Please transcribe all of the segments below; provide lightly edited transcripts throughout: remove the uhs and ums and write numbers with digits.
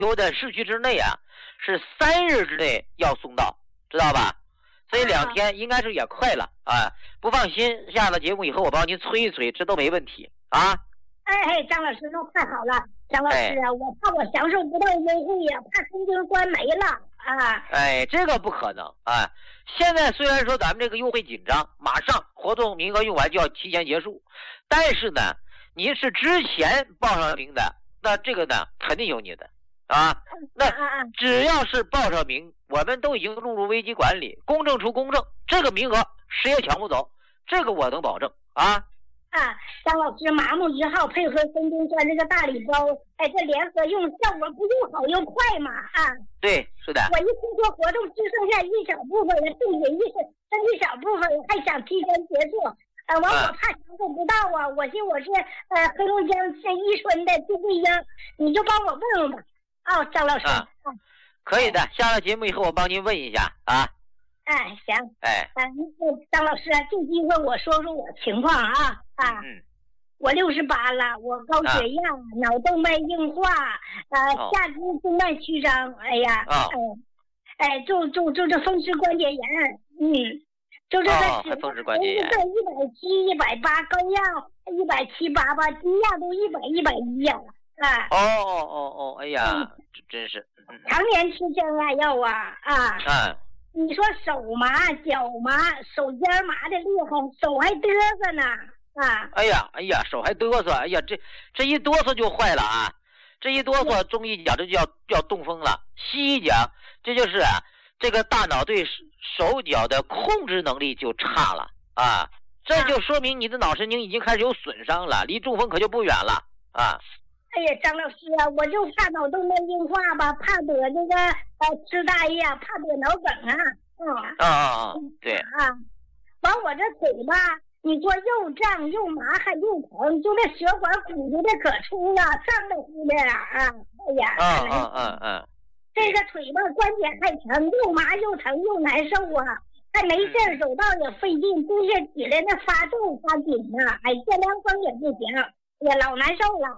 留在市区之内啊，是3日之内要送到，知道吧？所以2天应该是也快了啊。不放心，下了节目以后我帮您催一催，这都没问题啊。 哎，张老师，那太好了。张老师啊，我怕我享受不到优惠呀，怕申京关没了啊。 哎，这个不可能啊。现在虽然说咱们这个优惠紧张，马上活动名额用完就要提前结束，但是呢，您是之前报上名的，那这个呢肯定有你的啊。那只要是报上名，我们都已经录入危机管理，公证出公证，这个名额谁也抢不走，这个我能保证啊。 张老师，麻木1号配合申京关这个大礼包，哎，这联合用效果不又好又快嘛啊！ 对，是的。 我一听说活动只剩下一小部分了，剩一小部分，还想提前结束，我怕享受不到啊！我寻我是黑龙江县伊春的朱桂英，你就帮我问问吧。张老师， 可以的。下了节目以后，我帮您问一下啊。 行。张老师，这机会我说说我情况啊。我68了，我高血压、脑动脉硬化，下肢动脉曲张，哎呀，就这风湿关节炎，就这个风湿关节炎 ，170、180，高压178，低压都100、110呀， 哎呀，真是， 常年吃降压药啊。你说手麻、脚麻、手尖麻的厉害，手还嘚瑟呢哎呀，手还嘚瑟，哎呀，这一哆嗦就坏了啊！这一哆嗦，中医讲这就要中风了，西医讲这就是这个大脑对手脚的控制能力就差了啊！这就说明你的脑神经已经开始有损伤了，离中风可就不远了啊！ 哎呀，张老师啊，我就怕脑动脉硬化吧，怕得这个痴呆呀，怕得脑梗对完我这腿吧，你说又胀又麻还又疼，就那血管鼓鼓的可粗了，上的乎的哎呀，这个腿吧关节还疼，又麻又疼又难受啊，还没劲儿，走道也费劲，蹲下起来那发皱发紧啊，哎，这凉风也不行，也老难受了。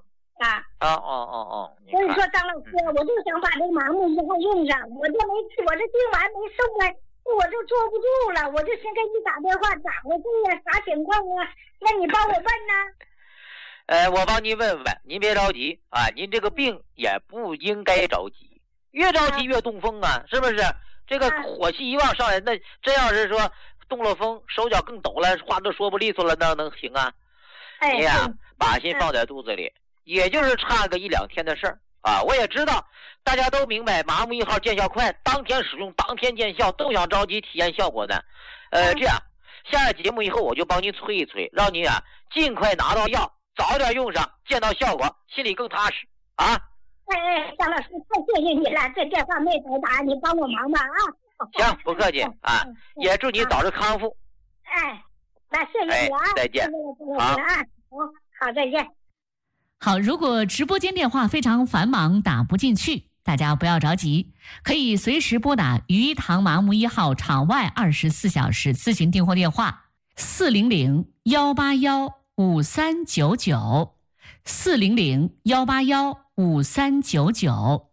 所以说张老师，我就想把这麻木1号用上，我这订完没送来，我就坐不住了，我就先给你打电话，咋回事呀？啥情况啊？那你帮我问呢？ 我帮您问问，您别着急啊，您这个病也不应该着急，越着急越中风啊，是不是？这个火气一往上来，那真要是说中了风，手脚更抖了，话都说不利索了，那能行啊？你呀，把心放在肚子里。也就是差个1-2天的事儿啊！我也知道，大家都明白，麻木1号见效快，当天使用当天见效，都想着急体验效果的。这样，下了节目以后，我就帮您催一催，让您尽快拿到药，早点用上，见到效果，心里更踏实啊！ 张老师，太谢谢你了，这电话没白打，你帮我忙吧啊！ 行，不客气啊，也祝你早日康复。 那谢谢你啊！ 再见。 好，再见。 好，如果直播间电话非常繁忙打不进去，大家不要着急，可以随时拨打鱼塘麻木1号场外24小时咨询订货电话400-181-5399 400-181-5399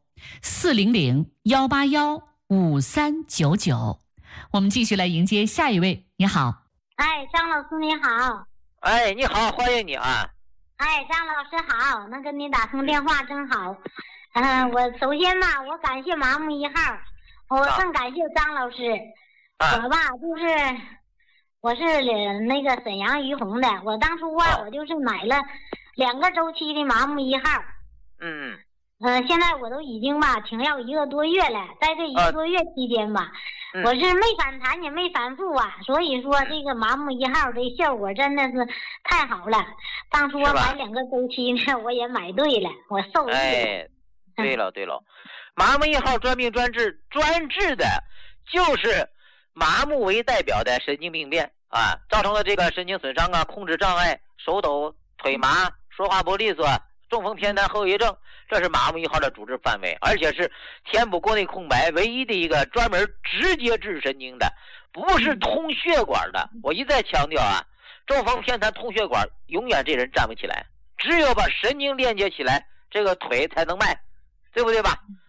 400-181-5399。我们继续来迎接下一位。你好。 张老师你好。 你好，欢迎你啊。 张老师好，能跟你打通电话真好。我首先吧，我感谢麻木1号，我更感谢张老师。我是那个沈阳于洪的，我当初我就是买了2个周期的麻木1号。现在我都已经停药1个多月了，在这1个多月期间吧，我是没反弹也没反复所以说这个麻木1号的效果真的是太好了。当初我买2个周期呢，我也买对了，我受益了。 对了，麻木1号专病专治的就是麻木为代表的神经病变造成了这个神经损伤控制障碍、手抖、腿麻、说话不利索、中风偏瘫后遗症，这是麻木1号的主治范围，而且是填补国内空白唯一的一个专门直接治神经的，不是通血管的。我一再强调中风偏瘫通血管永远这人站不起来，只有把神经链接起来，这个腿才能迈， 对不对吧？